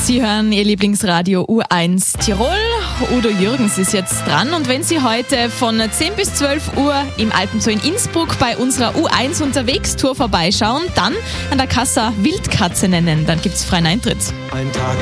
Sie hören Ihr Lieblingsradio U1 Tirol. Udo Jürgens ist jetzt dran und wenn Sie heute von 10 bis 12 Uhr im Alpenzoo in Innsbruck bei unserer U1 Unterwegs-Tour vorbeischauen, dann an der Kassa Wildkatze nennen, dann gibt's freien Eintritt. Ein Tag